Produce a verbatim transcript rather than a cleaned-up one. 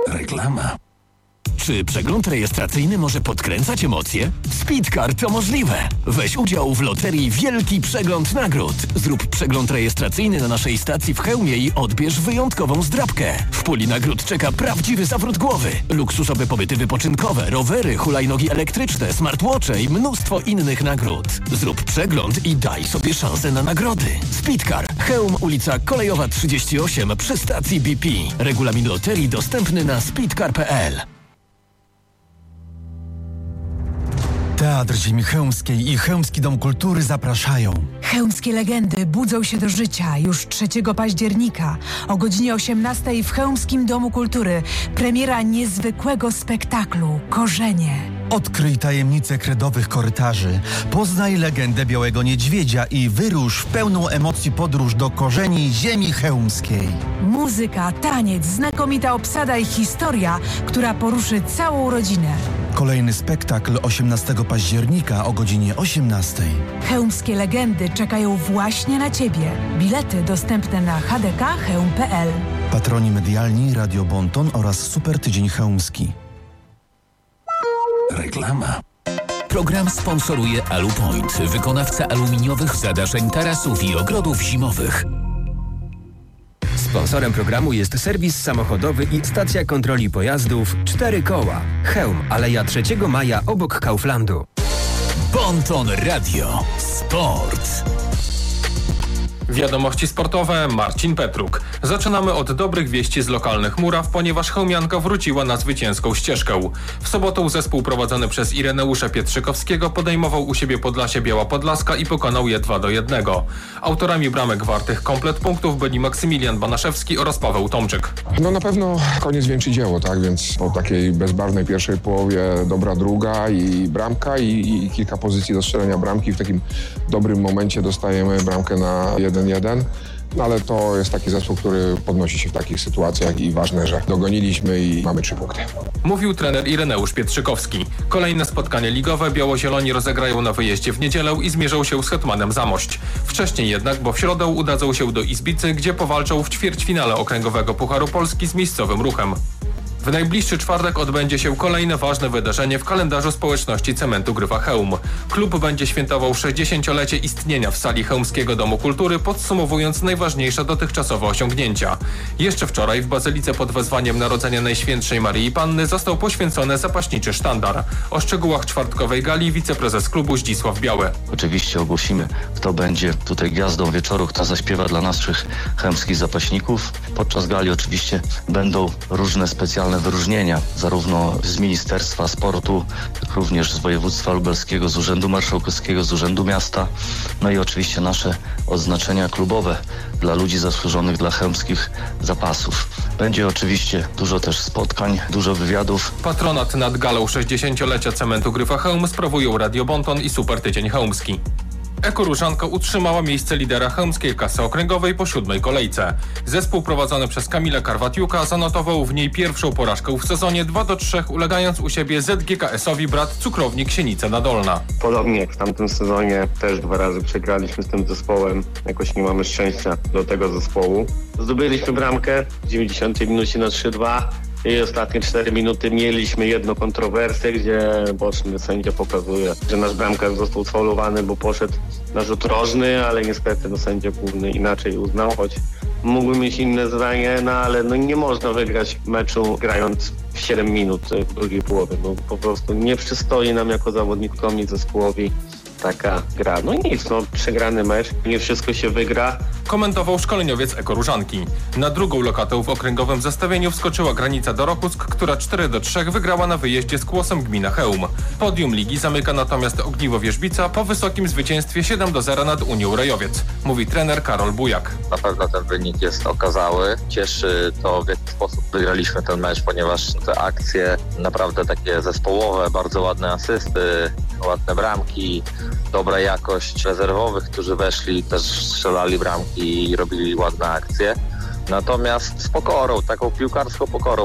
Reklama. Czy przegląd rejestracyjny może podkręcać emocje? W Speedcar to możliwe. Weź udział w loterii Wielki Przegląd Nagród. Zrób przegląd rejestracyjny na naszej stacji w Chełmie i odbierz wyjątkową zdrabkę. W puli nagród czeka prawdziwy zawrót głowy. Luksusowe pobyty wypoczynkowe, rowery, hulajnogi elektryczne, smartwatche i mnóstwo innych nagród. Zrób przegląd i daj sobie szansę na nagrody. Speedcar. Chełm, ulica Kolejowa trzydzieści osiem przy stacji B P. Regulamin loterii dostępny na speedcar kropka p l. Teatr Ziemi Chełmskiej i Chełmski Dom Kultury zapraszają. Chełmskie legendy budzą się do życia już trzeciego października o godzinie osiemnastej w Chełmskim Domu Kultury. Premiera niezwykłego spektaklu Korzenie. Odkryj tajemnicę kredowych korytarzy, poznaj legendę Białego Niedźwiedzia i wyrusz w pełną emocji podróż do korzeni Ziemi Chełmskiej. Muzyka, taniec, znakomita obsada i historia, która poruszy całą rodzinę. Kolejny spektakl osiemnastego października o godzinie osiemnastej. Chełmskie legendy czekają właśnie na Ciebie. Bilety dostępne na h d k chełm kropka p l. Patroni medialni Radio Bonton oraz Super Tydzień Chełmski. Reklama. Program sponsoruje Alupoint, wykonawca aluminiowych zadaszeń tarasów i ogrodów zimowych. Sponsorem programu jest serwis samochodowy i stacja kontroli pojazdów Cztery Koła. Chełm, Aleja trzeciego maja obok Kauflandu. Bonton Radio. Sport. Wiadomości sportowe, Marcin Petruk. Zaczynamy od dobrych wieści z lokalnych muraw, ponieważ chełmianka wróciła na zwycięską ścieżkę. W sobotę zespół prowadzony przez Ireneusza Pietrzykowskiego podejmował u siebie Podlasie Biała Podlaska i pokonał je dwa do jednego. Autorami bramek wartych komplet punktów byli Maksymilian Banaszewski oraz Paweł Tomczyk. No na pewno koniec wieńczy dzieło, tak? Więc po takiej bezbarwnej pierwszej połowie dobra druga i bramka i, i kilka pozycji do strzelenia bramki. W takim dobrym momencie dostajemy bramkę na jeden jeden. No ale to jest taki zespół, który podnosi się w takich sytuacjach i ważne, że dogoniliśmy i mamy trzy punkty. Mówił trener Ireneusz Pietrzykowski. Kolejne spotkanie ligowe Biało-Zieloni rozegrają na wyjeździe w niedzielę i zmierzą się z Hetmanem Zamość. Wcześniej jednak, bo w środę udadzą się do Izbicy, gdzie powalczą w ćwierćfinale Okręgowego Pucharu Polski z miejscowym Ruchem. W najbliższy czwartek odbędzie się kolejne ważne wydarzenie w kalendarzu społeczności Cementu Gryfa Chełm. Klub będzie świętował sześćdziesięciolecie istnienia w sali Chełmskiego Domu Kultury, podsumowując najważniejsze dotychczasowe osiągnięcia. Jeszcze wczoraj w Bazylice pod wezwaniem Narodzenia Najświętszej Maryi Panny został poświęcony zapaśniczy sztandar. O szczegółach czwartkowej gali wiceprezes klubu Zdzisław Biały. Oczywiście ogłosimy, kto będzie tutaj gwiazdą wieczoru, kto zaśpiewa dla naszych chełmskich zapaśników. Podczas gali oczywiście będą różne specjalne wyróżnienia, zarówno z Ministerstwa Sportu, jak również z województwa lubelskiego, z Urzędu Marszałkowskiego, z Urzędu Miasta, no i oczywiście nasze odznaczenia klubowe dla ludzi zasłużonych dla chełmskich zapasów. Będzie oczywiście dużo też spotkań, dużo wywiadów. Patronat nad galą sześćdziesięciolecia Cementu Gryfa Chełm sprawują Radio Bonton i Super Tydzień Chełmski. Ekoróżanka utrzymała miejsce lidera chełmskiej kasy okręgowej po siódmej kolejce. Zespół prowadzony przez Kamila Karwatiuka zanotował w niej pierwszą porażkę w sezonie dwa do trzech, ulegając u siebie Z G K S-owi brat Cukrownik Sienica Nadolna. Podobnie jak w tamtym sezonie też dwa razy przegraliśmy z tym zespołem. Jakoś nie mamy szczęścia do tego zespołu. Zdobyliśmy bramkę w dziewięćdziesiątej minucie na trzy dwa. I ostatnie cztery minuty mieliśmy jedną kontrowersję, gdzie boczny sędzia pokazuje, że nasz bramkarz został sfaulowany, bo poszedł na rzut rożny, ale niestety no, sędzia główny inaczej uznał, choć mógłby mieć inne zdanie, no ale no, nie można wygrać meczu grając w siedem minut w drugiej połowie. No, po prostu nie przystoi nam jako zawodnikom i zespołowi taka gra. No nic, no przegrany mecz, nie wszystko się wygra. Komentował szkoleniowiec Ekoróżanki. Na drugą lokatę w okręgowym zestawieniu wskoczyła Granica Dorochuck, która cztery do trzech wygrała na wyjeździe z Kłosem gmina Chełm. Podium ligi zamyka natomiast Ogniwo Wierzbica po wysokim zwycięstwie siedem do zera nad Unią Rejowiec, mówi trener Karol Bujak. Na pewno ten wynik jest okazały. Cieszy to, w jaki sposób wygraliśmy ten mecz, ponieważ te akcje naprawdę takie zespołowe, bardzo ładne asysty, ładne bramki, dobra jakość rezerwowych, którzy weszli, też strzelali bramki i robili ładne akcje. Natomiast z pokorą, taką piłkarską pokorą